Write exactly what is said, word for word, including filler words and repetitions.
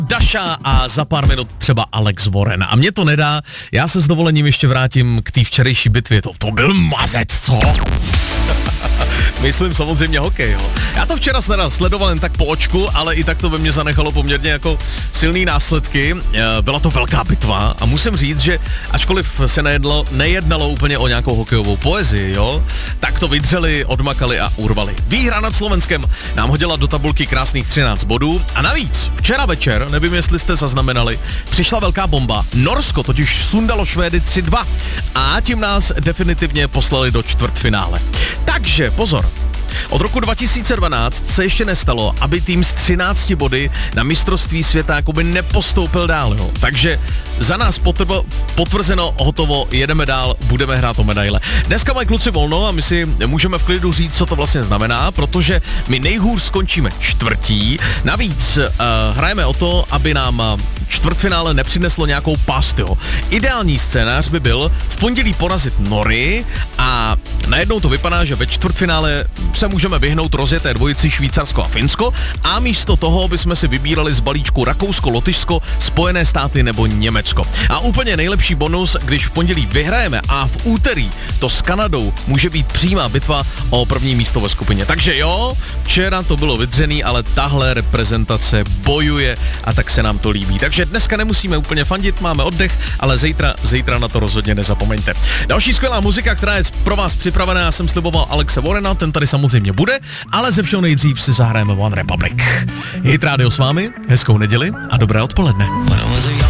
Daša a za pár minut třeba Alex Warren. A mě to nedá, já se s dovolením ještě vrátím k té včerejší bitvě. To, to byl mazec, co? Myslím samozřejmě hokej, jo. Já to včera sledoval jen tak po očku, ale i tak to ve mně zanechalo poměrně jako silný následky. Byla to velká bitva a musím říct, že ačkoliv se nejedlo, nejednalo úplně o nějakou hokejovou poezii, jo, tak to vydřeli, odmakali a urvali. Výhra nad Slovenskem nám hodila do tabulky krásných třináct bodů a navíc včera večer, nevím jestli jste zaznamenali, přišla velká bomba. Norsko totiž sundalo Švédy tři dva a tím nás definitivně poslali do čtvrtfinále. Takže pozor, od roku dva tisíce dvanáct se ještě nestalo, aby tým z třinácti body na mistrovství světa jakoby nepostoupil dál, jo. Takže za nás potrbo, potvrzeno, hotovo, jedeme dál, budeme hrát o medaile. Dneska mají kluci volno a my si můžeme v klidu říct, co to vlastně znamená, protože my nejhůř skončíme čtvrtí. Navíc uh, hrajeme o to, aby nám čtvrtfinále nepřineslo nějakou past, jo. Ideální scénář by byl v pondělí porazit Nory a najednou to vypadá, že ve čtvrtfinále se můžeme vyhnout rozjeté dvojici Švýcarsko a Finsko a místo toho bychom si vybírali z balíčku Rakousko, Lotyšsko, Spojené státy nebo Německo. A úplně nejlepší bonus, když v pondělí vyhrajeme a v úterý to s Kanadou může být přímá bitva o první místo ve skupině. Takže jo, včera to bylo vydřený, ale tahle reprezentace bojuje a tak se nám to líbí. Takže dneska nemusíme úplně fandit, máme oddech, ale zítra, zítra na to rozhodně nezapomeňte. Další skvělá muzika, která je pro vás připravená, já jsem sliboval Alexe Warrena, ten tady samozřejmě bude, ale ze všeho nejdřív si zahrajeme One Republic. Hit Radio s vámi, hezkou neděli a dobré odpoledne.